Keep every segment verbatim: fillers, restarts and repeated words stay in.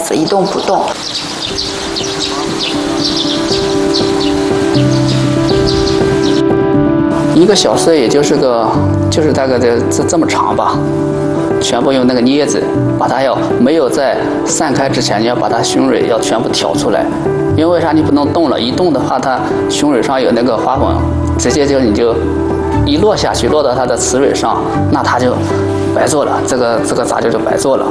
子一动不动。 一个小穗也就是个，就是大概这这这么长吧，全部用那个镊子把它要没有在散开之前，你要把它胸蕊要全部挑出来，因为为啥你不能动了？一动的话，它胸蕊上有那个花粉，直接就你就一落下去，落到它的雌蕊上，那它就白做了，这个这个杂交就白做了。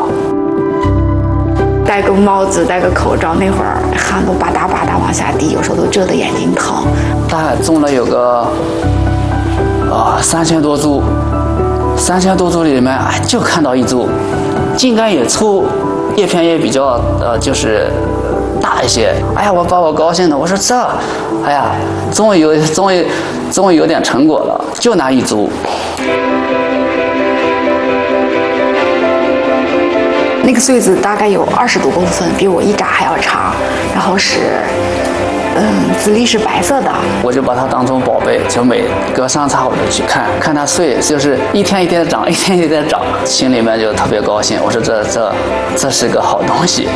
戴个帽子，戴个口罩，那会儿汗都吧嗒吧嗒往下滴，有时候都遮得眼睛疼。 大概种了有个。啊，三千多株，三千多株里面，哎，就看到一株，茎干也粗，叶片也比较呃，就是大一些。哎呀，我把我高兴的，我说这，哎呀，终于有，终于，终于有点成果了，就那一株。 那个穗子大概有二十多公分，比我一拃还要长，然后是。嗯，籽粒是白色的， 我就把它当成宝贝，就每隔三差五的去看，看它穗，就是一天一天的长，一天一天的长，心里面就特别高兴。我说这这这是个好东西。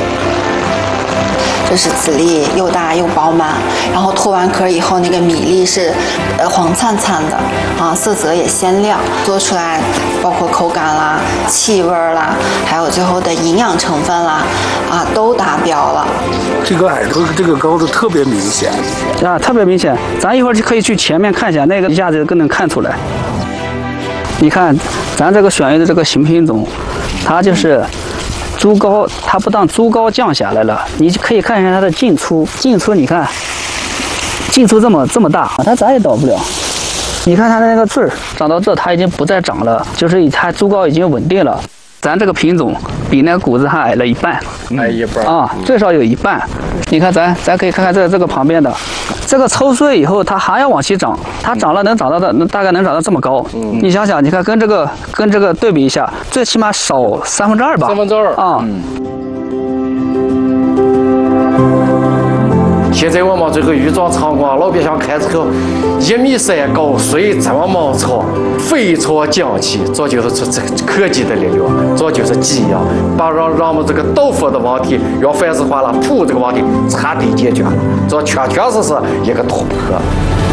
这是籽粒又大又饱满，然后脱完壳以后，那个米粒是呃黄灿灿的啊，色泽也鲜亮，做出来包括口感啦、气味啦，还有最后的营养成分啦，啊都达标了。 这个矮头这个高的特别明显啊，特别明显。咱一会儿就可以去前面看一下，那个一下子更能看出来。你看，咱这个选用的这个新品种，它就是株高，它不但株高降下来了，你可以看一下它的茎粗，茎粗你看，茎粗这么这么大，它咋也倒不了。你看它的那个穗儿长到这，它已经不再长了，就是它株高已经稳定了。咱这个品种比那个谷子还矮了一半， 矮一半啊，最少有一半。你看咱，咱可以看看这这个旁边的，这个抽穗以后，它还要往起长，它长了能长到的，大概能长到这么高。嗯，你想想，你看跟这个跟这个对比一下，最起码少三分之二吧。 三分之二啊。 嗯现在我们这个育种场馆，老百姓看这个一米三高，穗这么莽草，非常讲气，这就是这这科技的力量，这就是基因，把让让我们这个豆腐的问题，让樊子化了土这个问题彻底解决了，这确确实是一个突破。